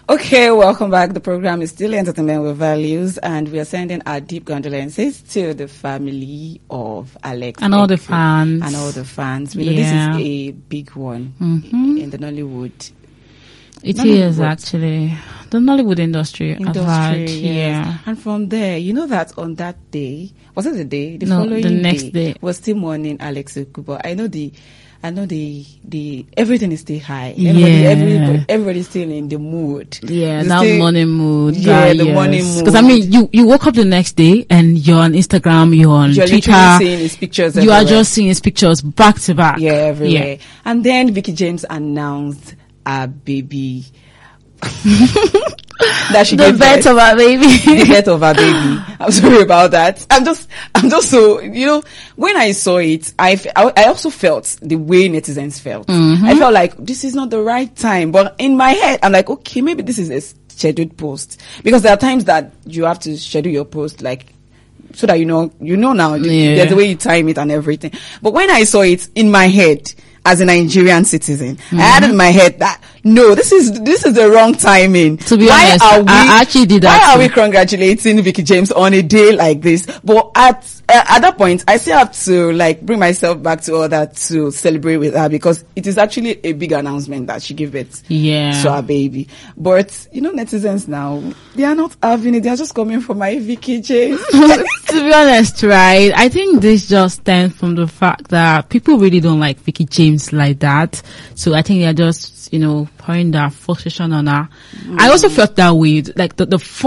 Okay, welcome back. The program is still Entertainment with Values, and we are sending our deep condolences to the family of Alex and all the fans. And all the fans. We know this is a big one in the Nollywood. It is actually the Nollywood industry at large. Yes. Yeah. And from there, you know that on that day, was it the day? The following the next day was still mourning Alex Ekubo. I know the everything is still high. Everybody's still in the mood. Yeah, It's that still, morning mood. Yeah, the morning mood. Because I mean, you woke up the next day and you're on Instagram, you're on Twitter. Seeing his pictures you everywhere. are just seeing his pictures back to back. Yeah, everywhere. Yeah. And then Vicky James announced a baby. That she The gave birth of our baby. The birth of our baby. I'm sorry about that. I'm just so, when I saw it, I also felt the way netizens felt. I felt like this is not the right time, but in my head, I'm like, okay, maybe this is a scheduled post, because there are times that you have to schedule your post, like, so that you know now, there's the way you time it and everything. But when I saw it in my head, as a Nigerian citizen, I had in my head that no, this is the wrong timing. To be honest, I actually did that. Why are we congratulating Vicky James on a day like this? But at that point, I still have to bring myself back to order to celebrate with her, because it is actually a big announcement that she gave birth to her baby. But netizens now, they are not having it. They are just coming for my Vicky James. To be honest, right? I think this just stems from the fact that people really don't like Vicky James like that. So I think they're just, pouring their frustration on her. I also felt that way. Like the